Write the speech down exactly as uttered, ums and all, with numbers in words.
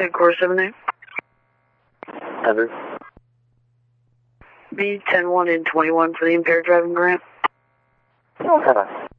Core seven eight. Heather. B ten one and twenty-one for the impaired driving grant. Okay.